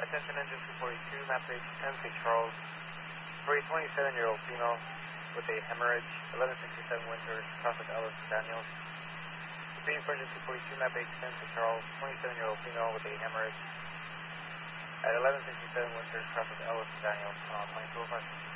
Attention engine 242, map base 10, St. Charles, for a 27-year-old female with a hemorrhage, 1167 Winters, cross with Ellis Daniels. Repeating for engine 242, map base 10, St. Charles, 27-year-old female with a hemorrhage, at 1167 Winters, cross with Ellis Daniels, on plane 205.